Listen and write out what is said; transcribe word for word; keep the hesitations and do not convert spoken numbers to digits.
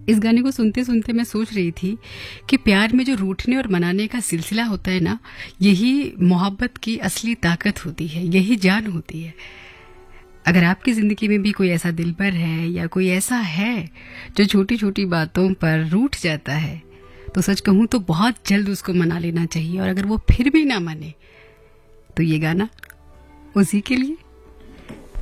इस गाने को सुनते सुनते मैं सोच रही थी कि प्यार में जो रूठने और मनाने का सिलसिला होता है ना, यही मोहब्बत की असली ताकत होती है, यही जान होती है। अगर आपकी ज़िंदगी में भी कोई ऐसा दिलबर है या कोई ऐसा है जो छोटी छोटी बातों पर रूठ जाता है, तो सच कहूँ तो बहुत जल्द उसको मना लेना चाहिए। और अगर वो फिर भी ना माने तो ये गाना उसी के लिए।